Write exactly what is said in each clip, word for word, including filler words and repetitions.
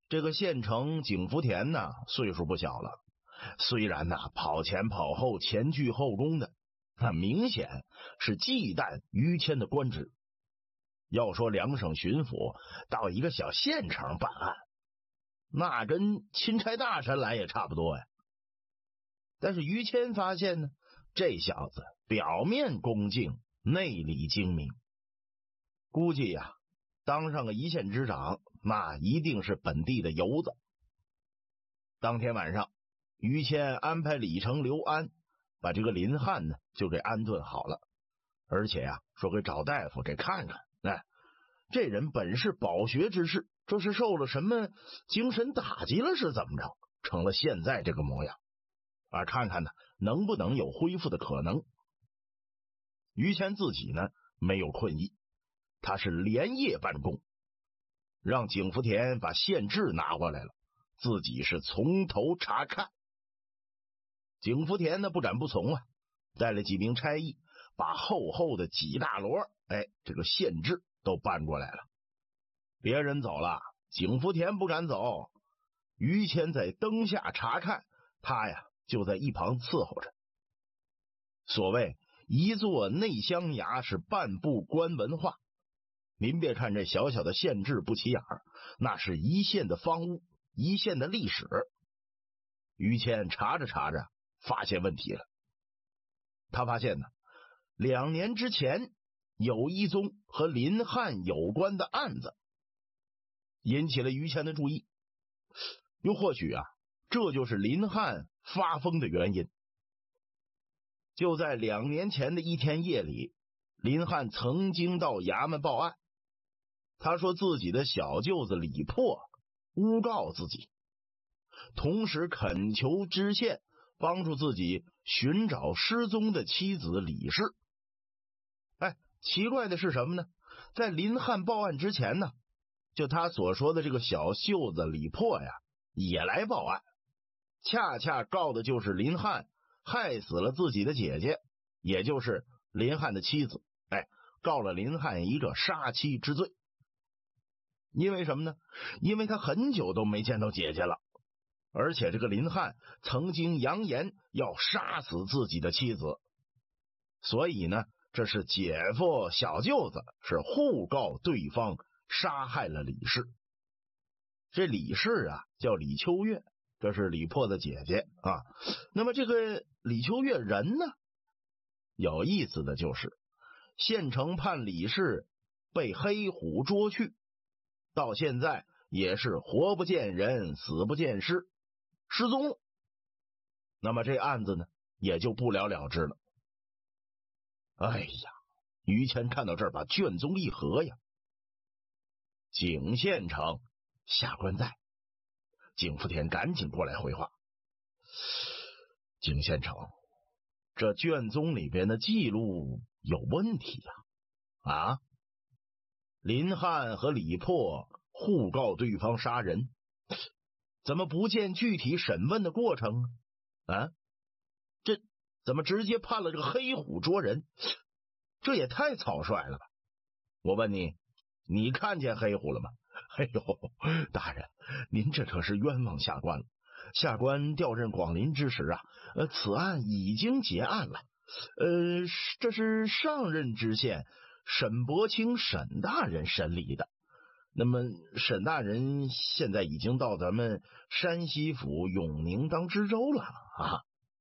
这个县城景福田呢，岁数不小了，虽然呢跑前跑后，前倨后恭的，那明显是忌惮于谦的官职。要说两省巡抚到一个小县城办案，那跟钦差大臣来也差不多呀。但是于谦发现呢，这小子表面恭敬，内里精明，估计呀、啊，当上个一县之长，那一定是本地的游子。当天晚上，于谦安排李成、刘安把这个林汉呢就给安顿好了，而且呀、啊，说给找大夫给看看，哎，这人本是饱学之士，这是受了什么精神打击了是怎么着，成了现在这个模样，而看看呢能不能有恢复的可能。于谦自己呢没有困意，他是连夜办公，让景福田把县志拿过来了，自己是从头查看。景福田呢不斩不从啊，带了几名差役，把厚厚的几大摞哎这个县志都搬过来了。别人走了，景福田不敢走，于谦在灯下查看，他呀就在一旁伺候着。所谓一座内乡衙是半部官文化，您别看这小小的县志不起眼儿，那是一县的方物，一县的历史。于谦查着查着发现问题了，他发现呢，两年之前有一宗和林汉有关的案子，引起了于谦的注意。又或许啊，这就是林汉发疯的原因。就在两年前的一天夜里，林汉曾经到衙门报案，他说自己的小舅子李破诬告自己，同时恳求知县帮助自己寻找失踪的妻子李氏。哎，奇怪的是什么呢？在林汉报案之前呢，就他所说的这个小舅子李破呀，也来报案，恰恰告的就是林汉害死了自己的姐姐，也就是林汉的妻子，哎，告了林汉一个杀妻之罪。因为什么呢？因为他很久都没见到姐姐了，而且这个林汉曾经扬言要杀死自己的妻子，所以呢，这是姐夫小舅子是互告对方杀害了李氏。这李氏啊叫李秋月，这是李破的姐姐啊。那么这个李秋月人呢，有意思的就是县城判李氏被黑虎捉去，到现在也是活不见人，死不见尸，失踪了。那么这案子呢也就不了了之了。哎呀，于谦看到这儿把卷宗一合呀，景县城下官在。景福田赶紧过来回话，景县城，这卷宗里边的记录有问题呀！啊，林汉和李破互告对方杀人，怎么不见具体审问的过程呢？啊，这怎么直接判了这个黑虎捉人？这也太草率了吧！我问你，你看见黑虎了吗？哎呦，大人，您这可是冤枉下官了。下官调任广陵之时啊，呃，此案已经结案了。呃，这是上任知县沈伯清沈大人审理的。那么沈大人现在已经到咱们山西府永宁当知州了啊。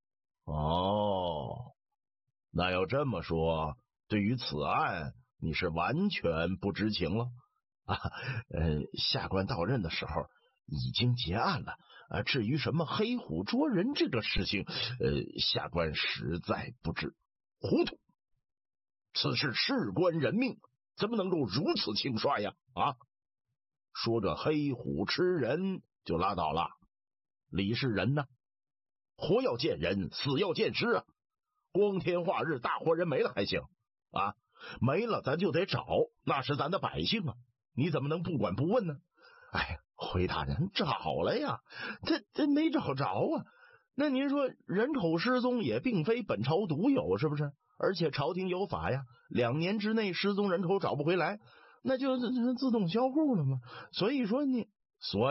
哦，那要这么说，对于此案你是完全不知情了啊？呃，下官到任的时候已经结案了啊。至于什么黑虎捉人这个事情，呃，下官实在不知，糊涂。此事事关人命，怎么能够如此轻率呀？啊！说这黑虎吃人就拉倒了，李是人呢，活要见人，死要见尸啊！光天化日，大活人没了还行啊，没了咱就得找，那是咱的百姓啊，你怎么能不管不问呢？哎，回大人找了呀，这这没找着啊。那您说人口失踪也并非本朝独有，是不是？而且朝廷有法呀，两年之内失踪人口找不回来，那就自动销户了嘛。所以说你所